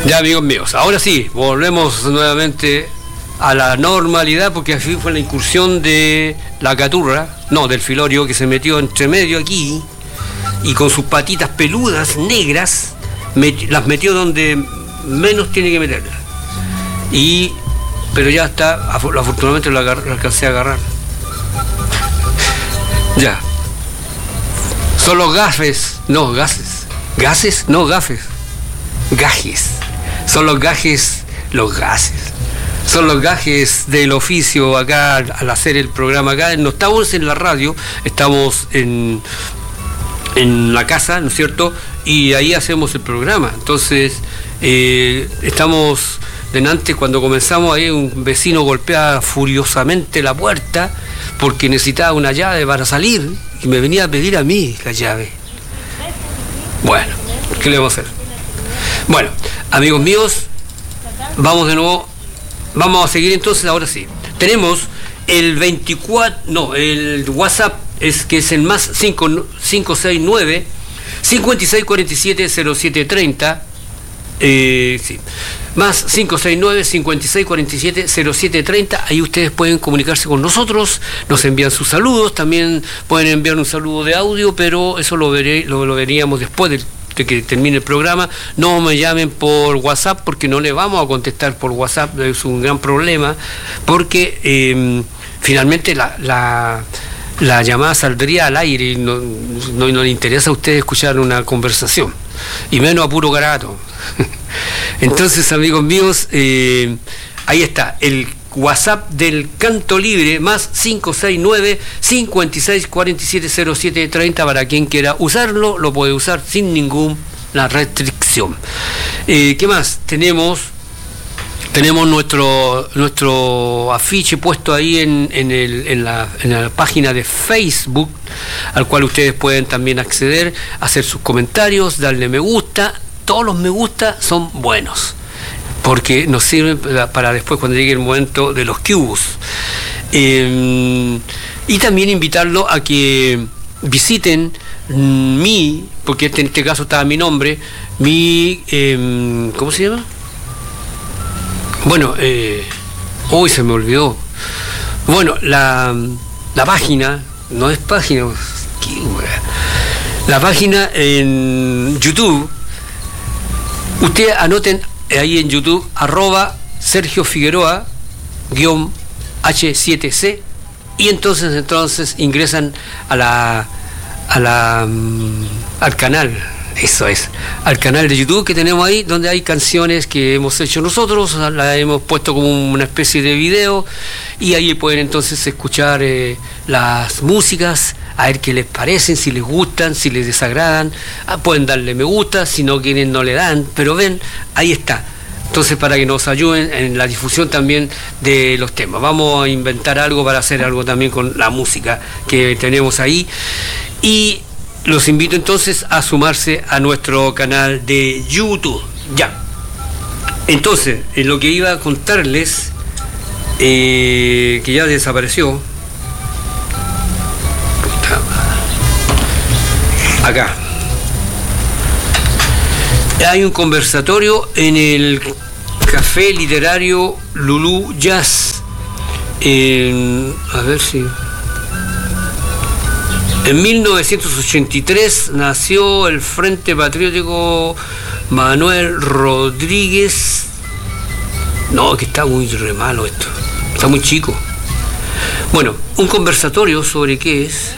Ya, amigos míos, ahora sí, volvemos nuevamente a la normalidad, porque así fue la incursión de la caturra, no, del filorio, que se metió entre medio aquí y con sus patitas peludas negras las metió donde menos tiene que meterlas. Pero ya está, afortunadamente lo alcancé a agarrar. Ya. Son los gafes, no, gases. ¿Gases? No, gafes. Gajes. Son los gajes, los gases. Son los gajes del oficio acá al hacer el programa acá. No estamos en la radio, estamos en la casa, ¿no es cierto? Y ahí hacemos el programa. Entonces, estamos delante, cuando comenzamos, ahí un vecino golpea furiosamente la puerta porque necesitaba una llave para salir y me venía a pedir a mí la llave. Bueno, ¿qué le vamos a hacer? Bueno, amigos míos, vamos de nuevo, vamos a seguir entonces, ahora sí. Tenemos el 24, el WhatsApp que es el más 569 5647 0730. Sí, más 569 5647 0730. Ahí ustedes pueden comunicarse con nosotros, nos envían sus saludos, también pueden enviar un saludo de audio, pero eso lo veríamos después de que termine el programa. No me llamen por WhatsApp, porque no le vamos a contestar por WhatsApp, es un gran problema, porque finalmente la llamada saldría al aire y no le interesa a ustedes escuchar una conversación, y menos a puro garato. Entonces, amigos míos, ahí está el WhatsApp del Canto Libre, más 569 5647 0730. Para quien quiera usarlo, lo puede usar sin ninguna restricción. ¿Qué más? Tenemos nuestro afiche puesto ahí en la página de Facebook, al cual ustedes pueden también acceder, hacer sus comentarios, darle me gusta. Todos los me gusta son buenos, porque nos sirven para después, cuando llegue el momento de los cubos. Y también invitarlo a que visiten porque en este caso estaba mi nombre, ¿cómo se llama? Bueno, hoy se me olvidó. Bueno, la página, no es página, la página en YouTube. Ustedes anoten ahí en YouTube @Sergio Figueroa _H7C, y entonces ingresan al canal. Eso es, al canal de YouTube que tenemos ahí, donde hay canciones que hemos hecho nosotros, las hemos puesto como una especie de video, y ahí pueden entonces escuchar las músicas, a ver qué les parecen, si les gustan, si les desagradan. Pueden darle me gusta, si no quieren no le dan, pero ven, ahí está. Entonces, para que nos ayuden en la difusión también de los temas. Vamos a inventar algo para hacer algo también con la música que tenemos ahí. Y los invito entonces a sumarse a nuestro canal de YouTube. Ya. Entonces, en lo que iba a contarles, que ya desapareció. Acá. Hay un conversatorio en el Café Literario Lulú Jazz. A ver si... En 1983 nació el Frente Patriótico Manuel Rodríguez. No, que está muy re malo esto. Está muy chico. Bueno, un conversatorio sobre qué es.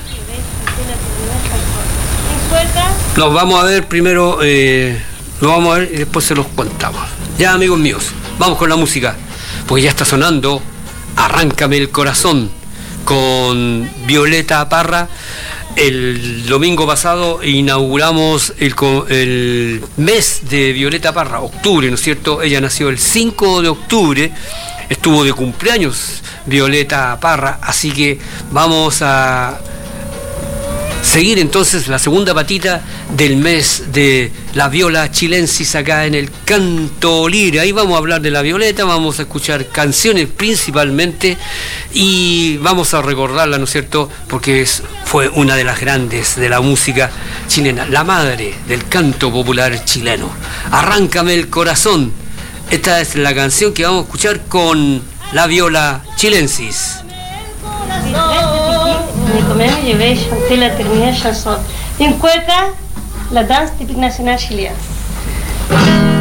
Nos vamos a ver primero, lo vamos a ver y después se los contamos. Ya, amigos míos, vamos con la música, porque ya está sonando Arráncame el Corazón con Violeta Parra. El domingo pasado inauguramos el mes de Violeta Parra, octubre, ¿no es cierto? Ella nació el 5 de octubre, estuvo de cumpleaños Violeta Parra, así que vamos a seguir entonces la segunda patita del mes de la viola chilensis acá en el Canto Libre. Ahí vamos a hablar de la violeta, vamos a escuchar canciones principalmente y vamos a recordarla, ¿no es cierto? Porque fue una de las grandes de la música chilena, la madre del canto popular chileno. Arráncame el corazón. Esta es la canción que vamos a escuchar con la viola chilensis. Me llevé y chanté la terminée chanson. En cueca, la danse típica nacional chilena.